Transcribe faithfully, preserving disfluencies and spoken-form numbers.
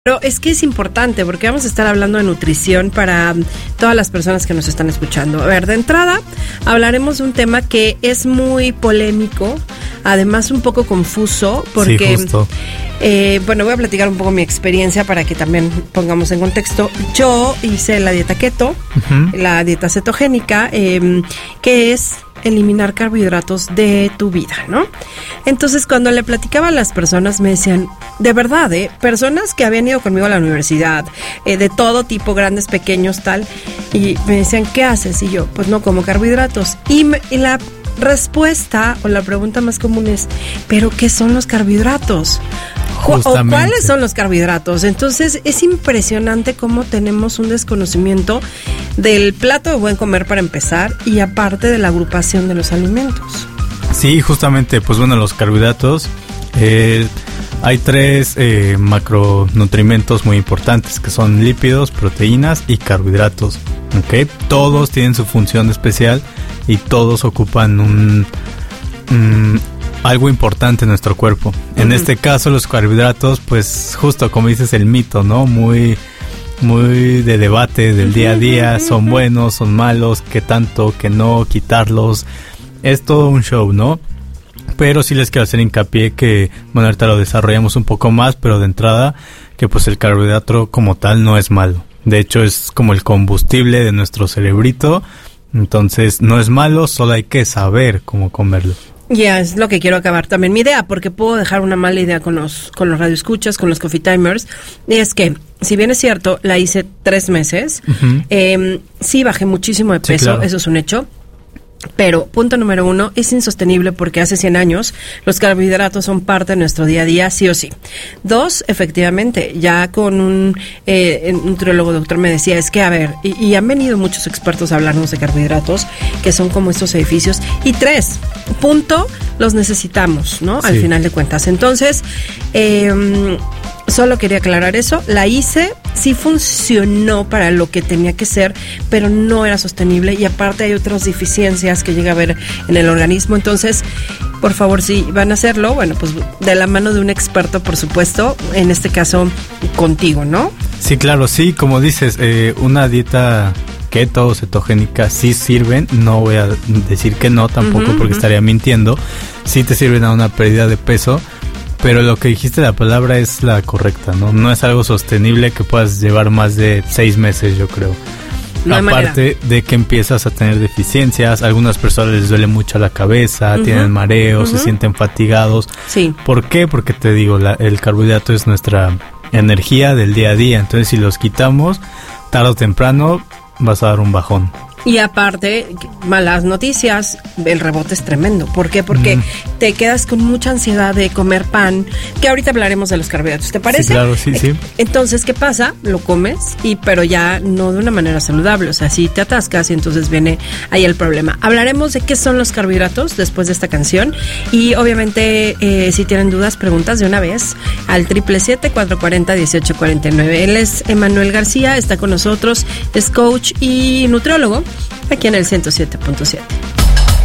Pero es que es importante porque vamos a estar hablando de nutrición para todas las personas que nos están escuchando. A ver, de entrada hablaremos de un tema que es muy polémico, además un poco confuso porque, sí, justo. Eh, bueno, voy a platicar un poco mi experiencia para que también pongamos en contexto. Yo hice la dieta keto, uh-huh. la dieta cetogénica, eh, que es eliminar carbohidratos de tu vida, ¿no? Entonces, cuando le platicaba a las personas, me decían, de verdad, ¿eh? Personas que habían ido conmigo a la universidad, eh, de todo tipo, grandes, pequeños, tal, y me decían, ¿qué haces? Y yo, pues no como carbohidratos. Y, me, y la respuesta o la pregunta más común es, ¿pero qué son los carbohidratos? Justamente. ¿O cuáles son los carbohidratos? Entonces es impresionante cómo tenemos un desconocimiento del plato de buen comer para empezar y aparte de la agrupación de los alimentos. Sí, justamente, pues bueno, los carbohidratos, eh, hay tres eh, macronutrimentos muy importantes que son lípidos, proteínas y carbohidratos, ¿ok? Todos tienen su función especial y todos ocupan un... un algo importante en nuestro cuerpo. En uh-huh. este caso los carbohidratos, pues justo como dices, el mito, ¿no? Muy muy de debate del día a día, son buenos, son malos, qué tanto, qué no, quitarlos. Es todo un show, ¿no? Pero sí les quiero hacer hincapié que, bueno, ahorita lo desarrollamos un poco más, pero de entrada, que pues el carbohidrato como tal no es malo. De hecho es como el combustible de nuestro cerebrito, entonces no es malo, solo hay que saber cómo comerlo. Ya, yeah, es lo que quiero acabar también mi idea, porque puedo dejar una mala idea con los con los radioescuchas, con los coffee timers, y es que, si bien es cierto, la hice tres meses, uh-huh. eh, sí bajé muchísimo de peso, sí, claro. Eso es un hecho. Pero, punto número uno, es insostenible porque hace cien años los carbohidratos son parte de nuestro día a día, sí o sí. Dos, efectivamente, ya con un eh, nutriólogo doctor me decía, es que, a ver, y, y han venido muchos expertos a hablarnos de carbohidratos, que son como estos edificios. Y tres, punto, los necesitamos, ¿no? Sí. Al final de cuentas. Entonces, eh... solo quería aclarar eso, la hice, sí funcionó para lo que tenía que ser, pero no era sostenible y aparte hay otras deficiencias que llega a haber en el organismo, entonces, por favor, si van a hacerlo, bueno, pues de la mano de un experto, por supuesto, en este caso, contigo, ¿no? Sí, claro, sí, como dices, eh, una dieta keto o cetogénica sí sirven, no voy a decir que no tampoco uh-huh, porque uh-huh. estaría mintiendo, sí te sirven a una pérdida de peso. Pero lo que dijiste, la palabra es la correcta, ¿no? No es algo sostenible que puedas llevar más de seis meses, yo creo. No Aparte de que empiezas a tener deficiencias, a algunas personas les duele mucho la cabeza, uh-huh. tienen mareos, uh-huh. se sienten fatigados. Sí. ¿Por qué? Porque te digo, la, el carbohidrato es nuestra energía del día a día. Entonces, si los quitamos, tarde o temprano vas a dar un bajón. Y aparte, malas noticias, el rebote es tremendo. ¿Por qué? Porque mm. te quedas con mucha ansiedad de comer pan, que ahorita hablaremos de los carbohidratos, ¿te parece? Sí, claro, sí, sí. Entonces, ¿qué pasa? Lo comes, y pero ya no de una manera saludable, o sea, si te atascas y entonces viene ahí el problema. Hablaremos de qué son los carbohidratos después de esta canción y obviamente eh, si tienen dudas, preguntas de una vez al siete siete siete, cuatro cuatro cero, uno ocho cuatro nueve. Él es Emanuel García, está con nosotros, es coach y nutriólogo aquí en el ciento siete punto siete.